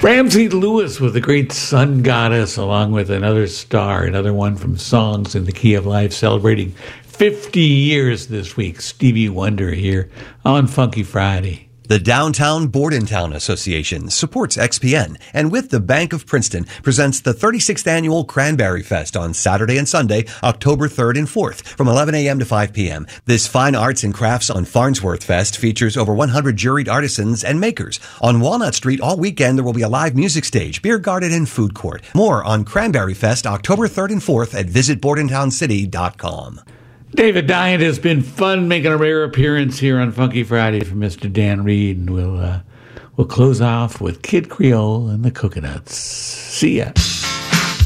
Ramsey Lewis with the great Sun Goddess, along with another star, another one from Songs in the Key of Life, celebrating 50 years this week. Stevie Wonder here on Funky Friday. The Downtown Bordentown Association supports XPN, and with the Bank of Princeton presents the 36th Annual Cranberry Fest on Saturday and Sunday, October 3rd and 4th, from 11 a.m. to 5 p.m. This fine arts and crafts on Farnsworth Fest features over 100 juried artisans and makers. On Walnut Street all weekend, there will be a live music stage, beer garden, and food court. More on Cranberry Fest, October 3rd and 4th at visitbordentowncity.com. David Dye, it has been fun making a rare appearance here on Funky Friday from Mr. Dan Reed, and we'll close off with Kid Creole and the Coconuts. See ya.